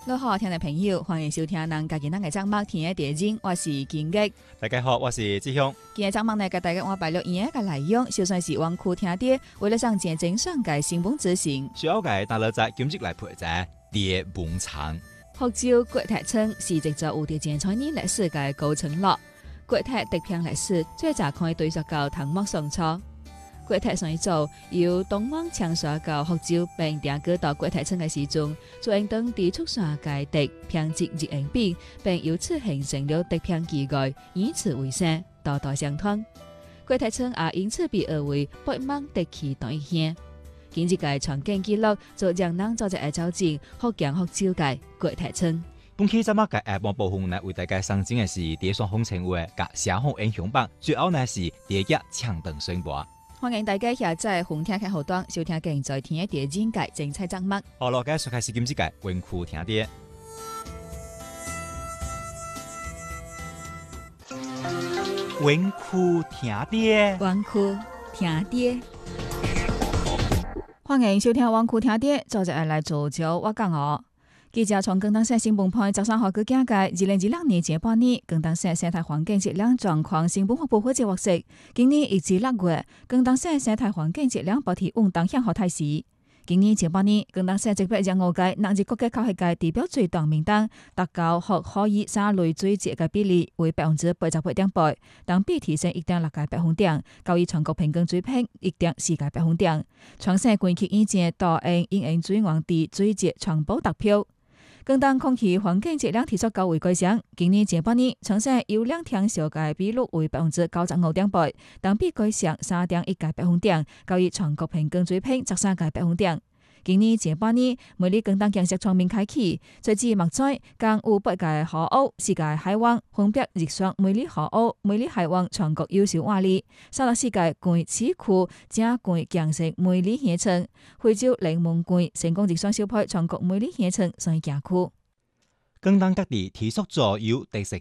你好，聽眾朋友，歡迎收聽咱家己咱嘅節目《天嘅地經》，我是金吉。 大家好，我是志雄。 今日節目呢，給大家我擺錄音嘅內容，就算是往苦聽啲，為了上前正上嘅新聞資訊。 需要嘅大家在今日來陪者啲門場。 福州國泰村是一座有着前千年歷史嘅高層樓，國泰得片歷史最早可以對溯到唐末宋初。國泰上一組由東網搶刷到福州並定居到國泰村嘅時陣，就應當地出線嘅特片節日應變，並由此形成了特片記憶，以此為生，代代相傳。國泰村也因此被譽為北網特區第一鄉。今日嘅傳景記錄就讓人做一個走進福建福州嘅國泰村。 本期節目嘅下半部分呢，為大家上映嘅是第雙風情話及社會英雄榜，最後呢是第一搶燈宣播。 歡迎大家下載紅聽嘅後端收聽現在天嘅地經嘅精彩節目。 好咯，繼續開始今日嘅文庫聽啲。文庫聽啲， 文庫聽啲。歡迎收聽文庫聽啲，做者來做就我講哦。記者從廣東省新聞台13號佢講嘅2026年前半年，廣東省生態環境質量狀況新聞發布會就獲悉，今年1至6月，廣東省生態環境質量保持穩定向好態勢。今年前半年，廣東省特別將5屆納入國家考核嘅地表最凍名單，達到可以三類最值嘅比例為88.8%，同比提升1.6個百分點，高於全國平均水平1.4個百分點。全省全期以前導因水源地最值全部達標。廣東空氣環境質量提速較為改善，今年前半年，全省優良天候嘅比率為95.8%，同比改善3.1個百分點，高於全國平均水平13個百分點。今年前半年，每日廣東建設全面開啟，隨至目前，共有8個河塢、4個海灣，分別入選每日河塢、每日海灣全國優秀案例；34個縣市區正縣建設每日縣城，惠州靈門縣成功入選首批全國每日縣城選舉區。 廣東各地提速咗有特色